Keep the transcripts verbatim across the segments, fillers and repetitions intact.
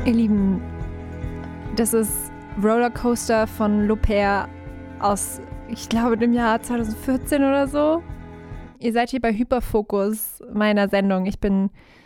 Ihr Lieben, das ist Rollercoaster von L'Aupère aus, ich glaube, dem Jahr zwanzig vierzehn oder so. Ihr seid hier bei Hyperfokus, meiner Sendung. Ich bin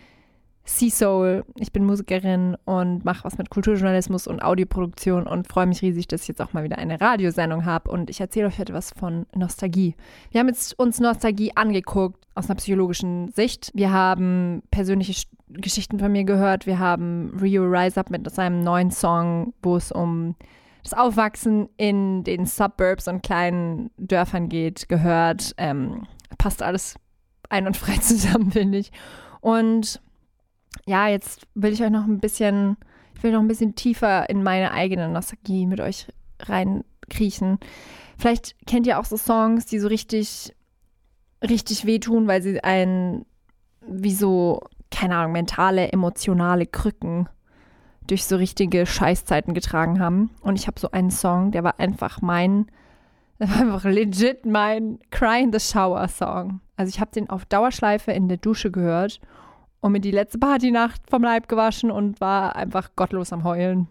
Sea-Soul, ich bin Musikerin und mache was mit Kulturjournalismus und Audioproduktion und freue mich riesig, dass ich jetzt auch mal wieder eine Radiosendung habe und ich erzähle euch heute was von Nostalgie. Wir haben jetzt uns Nostalgie angeguckt aus einer psychologischen Sicht. Wir haben persönliche St- Geschichten von mir gehört. Wir haben Rio Rise Up mit seinem neuen Song, wo es um das Aufwachsen in den Suburbs und kleinen Dörfern geht, gehört. Ähm, passt alles einwandfrei zusammen, finde ich. Und ja, jetzt will ich euch noch ein bisschen, ich will noch ein bisschen tiefer in meine eigene Nostalgie mit euch reinkriechen. Vielleicht kennt ihr auch so Songs, die so richtig, richtig wehtun, weil sie einen wie so, keine Ahnung, mentale, emotionale Krücken durch so richtige Scheißzeiten getragen haben. Und ich habe so einen Song, der war einfach mein, der war einfach legit mein Cry in the Shower Song. Also ich habe den auf Dauerschleife in der Dusche gehört und mir die letzte Partynacht vom Leib gewaschen und war einfach gottlos am Heulen.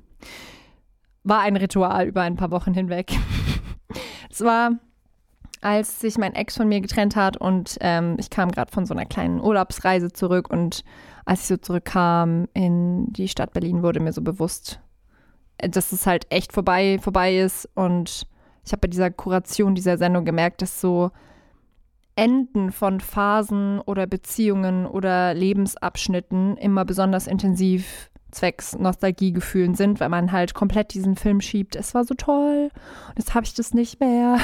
War ein Ritual über ein paar Wochen hinweg. Es war, als sich mein Ex von mir getrennt hat und ähm, ich kam gerade von so einer kleinen Urlaubsreise zurück und als ich so zurückkam in die Stadt Berlin, wurde mir so bewusst, dass es halt echt vorbei, vorbei ist. Und ich habe bei dieser Kuration dieser Sendung gemerkt, dass so Enden von Phasen oder Beziehungen oder Lebensabschnitten immer besonders intensiv zwecks Nostalgiegefühlen sind, weil man halt komplett diesen Film schiebt. Es war so toll und jetzt habe ich das nicht mehr.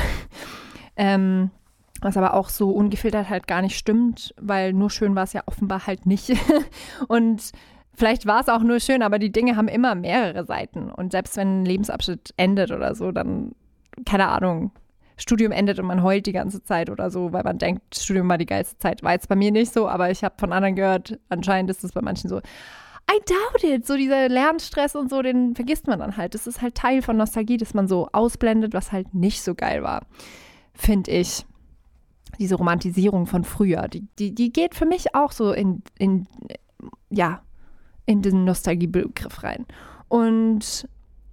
ähm, was aber auch so ungefiltert halt gar nicht stimmt, weil nur schön war es ja offenbar halt nicht. Und vielleicht war es auch nur schön, aber die Dinge haben immer mehrere Seiten. Und selbst wenn ein Lebensabschnitt endet oder so, dann, keine Ahnung, Studium endet und man heult die ganze Zeit oder so, weil man denkt, das Studium war die geilste Zeit. War jetzt bei mir nicht so, aber ich habe von anderen gehört, anscheinend ist es bei manchen so. I doubt it. So dieser Lernstress und so, den vergisst man dann halt. Das ist halt Teil von Nostalgie, dass man so ausblendet, was halt nicht so geil war, finde ich. Diese Romantisierung von früher, die, die, die geht für mich auch so in, in, ja, in den Nostalgiebegriff rein. Und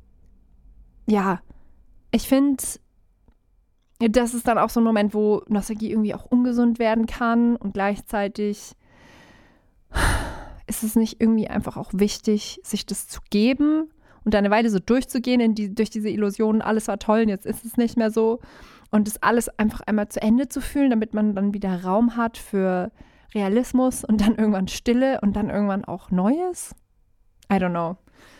ja, ich finde, das ist dann auch so ein Moment, wo Nostalgie irgendwie auch ungesund werden kann und gleichzeitig ist es nicht irgendwie einfach auch wichtig, sich das zu geben und dann eine Weile so durchzugehen in die, durch diese Illusionen, alles war toll und jetzt ist es nicht mehr so und das alles einfach einmal zu Ende zu fühlen, damit man dann wieder Raum hat für Realismus und dann irgendwann Stille und dann irgendwann auch Neues. I don't know.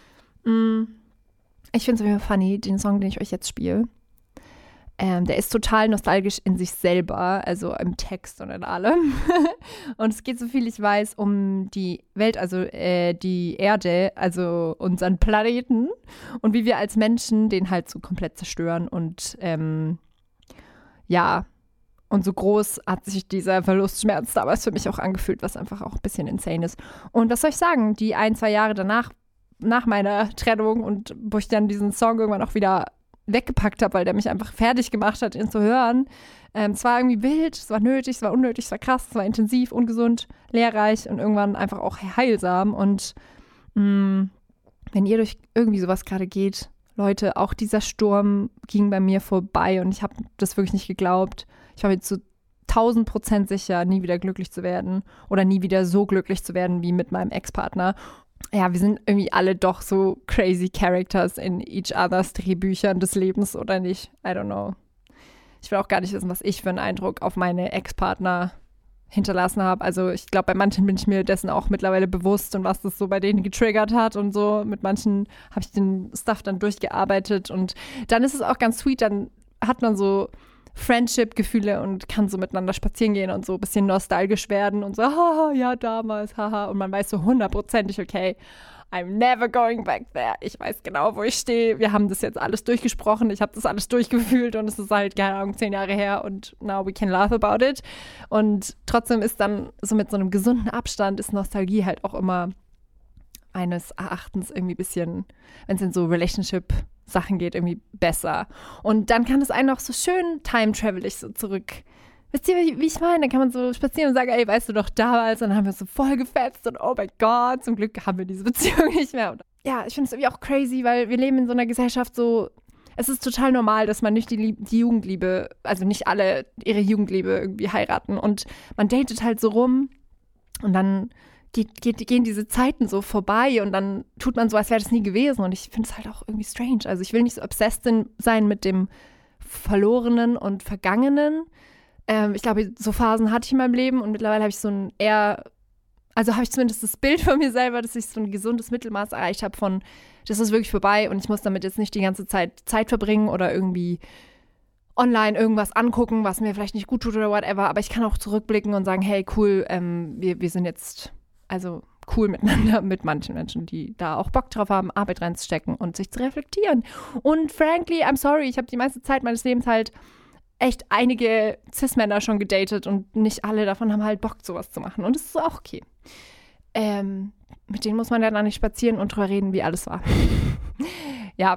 Ich finde es auf jeden Fall funny, den Song, den ich euch jetzt spiele. Ähm, der ist total nostalgisch in sich selber, also im Text und in allem. Und es geht, so viel ich weiß, um die Welt, also äh, die Erde, also unseren Planeten und wie wir als Menschen den halt so komplett zerstören. Und ähm, ja, und so groß hat sich dieser Verlustschmerz damals für mich auch angefühlt, was einfach auch ein bisschen insane ist. Und was soll ich sagen, die ein, zwei Jahre danach, nach meiner Trennung und wo ich dann diesen Song irgendwann auch wieder weggepackt habe, weil der mich einfach fertig gemacht hat, ihn zu hören. Ähm, es war irgendwie wild, es war nötig, es war unnötig, es war krass, es war intensiv, ungesund, lehrreich und irgendwann einfach auch heilsam. Und mh, wenn ihr durch irgendwie sowas gerade geht, Leute, auch dieser Sturm ging bei mir vorbei und ich habe das wirklich nicht geglaubt. Ich war mir zu tausend Prozent sicher, nie wieder glücklich zu werden oder nie wieder so glücklich zu werden wie mit meinem Ex-Partner. Ja, wir sind irgendwie alle doch so crazy Characters in each others Drehbüchern des Lebens, oder nicht? I don't know. Ich will auch gar nicht wissen, was ich für einen Eindruck auf meine Ex-Partner hinterlassen habe. Also ich glaube, bei manchen bin ich mir dessen auch mittlerweile bewusst und was das so bei denen getriggert hat und so. Mit manchen habe ich den Stuff dann durchgearbeitet und dann ist es auch ganz sweet, dann hat man so Friendship-Gefühle und kann so miteinander spazieren gehen und so ein bisschen nostalgisch werden und so, haha, ja, damals, haha. Und man weiß so hundertprozentig, okay, I'm never going back there. Ich weiß genau, wo ich stehe. Wir haben das jetzt alles durchgesprochen. Ich habe das alles durchgefühlt und es ist halt, keine Ahnung, zehn Jahre her und now we can laugh about it. Und trotzdem ist dann so mit so einem gesunden Abstand ist Nostalgie halt auch immer meines Erachtens irgendwie ein bisschen, wenn es in so Relationship-Sachen geht, irgendwie besser. Und dann kann es einen auch so schön time-travelig so zurück. Wisst ihr, wie, wie ich meine? Dann kann man so spazieren und sagen, ey, weißt du doch damals, und dann haben wir so voll gefetzt und oh mein Gott, zum Glück haben wir diese Beziehung nicht mehr. Und ja, ich finde es irgendwie auch crazy, weil wir leben in so einer Gesellschaft so, es ist total normal, dass man nicht die, Lieb- die Jugendliebe, also nicht alle ihre Jugendliebe irgendwie heiraten und man datet halt so rum und dann geht, geht, gehen diese Zeiten so vorbei und dann tut man so, als wäre das nie gewesen und ich finde es halt auch irgendwie strange. Also ich will nicht so obsessed sein mit dem Verlorenen und Vergangenen. Ähm, ich glaube, so Phasen hatte ich in meinem Leben und mittlerweile habe ich so ein eher, also habe ich zumindest das Bild von mir selber, dass ich so ein gesundes Mittelmaß erreicht habe von, das ist wirklich vorbei und ich muss damit jetzt nicht die ganze Zeit Zeit verbringen oder irgendwie online irgendwas angucken, was mir vielleicht nicht gut tut oder whatever, aber ich kann auch zurückblicken und sagen, hey, cool, ähm, wir, wir sind jetzt also cool miteinander mit manchen Menschen, die da auch Bock drauf haben, Arbeit reinzustecken und sich zu reflektieren. Und frankly, I'm sorry, ich habe die meiste Zeit meines Lebens halt echt einige Cis-Männer schon gedatet und nicht alle davon haben halt Bock, sowas zu machen. Und das ist auch okay. Ähm, mit denen muss man dann nicht spazieren und drüber reden, wie alles war. ja,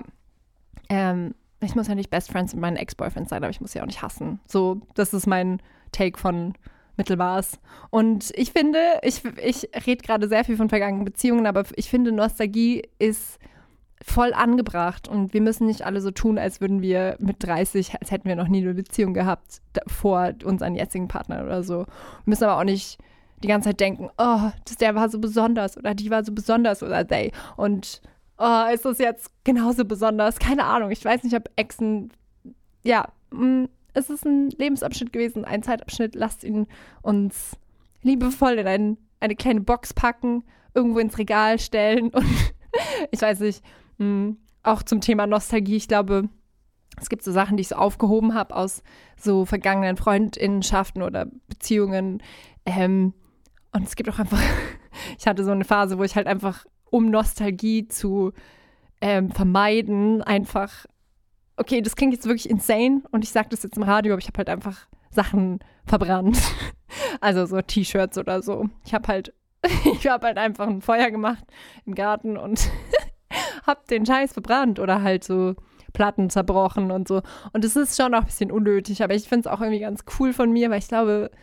ähm, ich muss ja nicht Best Friends mit meinen Ex-Boyfriends sein, aber ich muss ja auch nicht hassen. So, das ist mein Take von Mittelmaß. Und ich finde, ich, ich rede gerade sehr viel von vergangenen Beziehungen, aber ich finde, Nostalgie ist voll angebracht und wir müssen nicht alle so tun, als würden wir mit dreißig, als hätten wir noch nie eine Beziehung gehabt vor unseren jetzigen Partner oder so. Wir müssen aber auch nicht die ganze Zeit denken, oh, das, der war so besonders oder die war so besonders oder they. Und oh, ist das jetzt genauso besonders? Keine Ahnung. Ich weiß nicht, ob Exen, ja, mh, es ist ein Lebensabschnitt gewesen, ein Zeitabschnitt. Lasst ihn uns liebevoll in ein, eine kleine Box packen, irgendwo ins Regal stellen und ich weiß nicht, mh, auch zum Thema Nostalgie, ich glaube, es gibt so Sachen, die ich so aufgehoben habe aus so vergangenen Freundinnenschaften oder Beziehungen. Ähm, und es gibt auch einfach, ich hatte so eine Phase, wo ich halt einfach, um Nostalgie zu ähm, vermeiden, einfach, okay, das klingt jetzt wirklich insane und ich sage das jetzt im Radio, aber ich habe halt einfach Sachen verbrannt. Also so T-Shirts oder so. Ich habe halt, ich habe halt einfach ein Feuer gemacht im Garten und habe den Scheiß verbrannt oder halt so Platten zerbrochen und so. Und es ist schon auch ein bisschen unnötig, aber ich finde es auch irgendwie ganz cool von mir, weil ich glaube,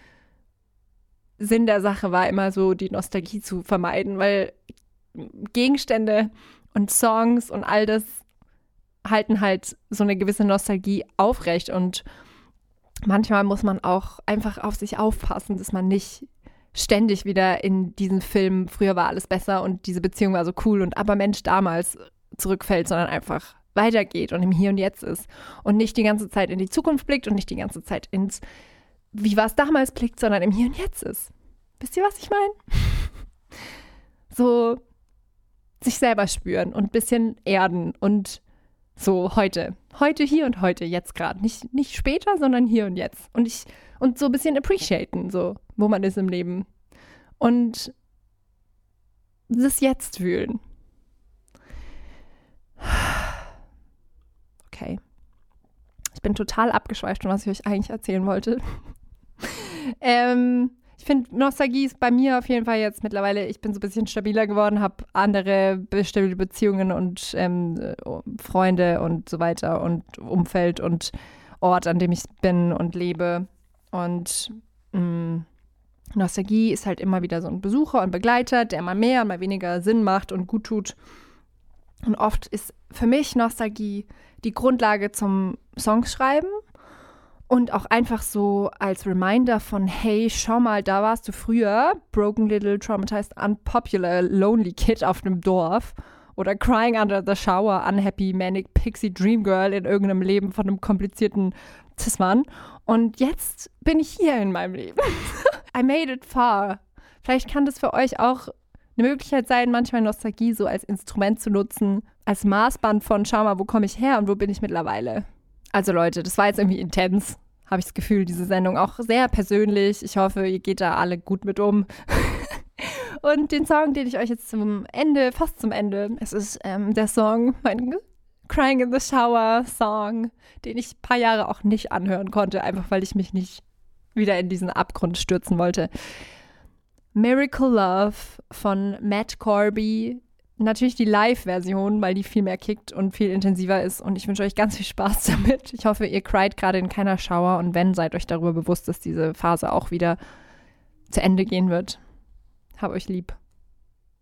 Sinn der Sache war immer so, die Nostalgie zu vermeiden, weil Gegenstände und Songs und all das halten halt so eine gewisse Nostalgie aufrecht und manchmal muss man auch einfach auf sich aufpassen, dass man nicht ständig wieder in diesen Film, früher war alles besser und diese Beziehung war so cool und aber Mensch damals zurückfällt, sondern einfach weitergeht und im Hier und Jetzt ist und nicht die ganze Zeit in die Zukunft blickt und nicht die ganze Zeit ins wie war es damals blickt, sondern im Hier und Jetzt ist. Wisst ihr, was ich meine? So sich selber spüren und ein bisschen erden und so heute. Heute, hier und heute, jetzt gerade. Nicht, nicht später, sondern hier und jetzt. Und ich, und so ein bisschen appreciaten, so, wo man ist im Leben. Und das Jetzt fühlen. Okay. Ich bin total abgeschweift von was ich euch eigentlich erzählen wollte. ähm, ich finde, Nostalgie ist bei mir auf jeden Fall jetzt mittlerweile, ich bin so ein bisschen stabiler geworden, habe andere stabile Beziehungen und ähm, Freunde und so weiter und Umfeld und Ort, an dem ich bin und lebe. Und mh, Nostalgie ist halt immer wieder so ein Besucher und Begleiter, der mal mehr und mal weniger Sinn macht und gut tut. Und oft ist für mich Nostalgie die Grundlage zum Songschreiben. Und auch einfach so als Reminder von, hey, schau mal, da warst du früher, broken little, traumatized, unpopular, lonely kid auf einem Dorf oder crying under the shower, unhappy, manic, pixie dream girl in irgendeinem Leben von einem komplizierten Cis-Mann. Und jetzt bin ich hier in meinem Leben. I made it far. Vielleicht kann das für euch auch eine Möglichkeit sein, manchmal Nostalgie so als Instrument zu nutzen, als Maßband von, schau mal, wo komme ich her und wo bin ich mittlerweile. Also Leute, das war jetzt irgendwie intens, habe ich das Gefühl, diese Sendung auch sehr persönlich. Ich hoffe, ihr geht da alle gut mit um. Und den Song, den ich euch jetzt zum Ende, fast zum Ende, es ist ähm, der Song, mein Crying in the Shower Song, den ich ein paar Jahre auch nicht anhören konnte, einfach weil ich mich nicht wieder in diesen Abgrund stürzen wollte. Miracle Love von Matt Corby. Natürlich die Live-Version, weil die viel mehr kickt und viel intensiver ist. Und ich wünsche euch ganz viel Spaß damit. Ich hoffe, ihr cried gerade in keiner Schauer. Und wenn, seid euch darüber bewusst, dass diese Phase auch wieder zu Ende gehen wird. Hab euch lieb.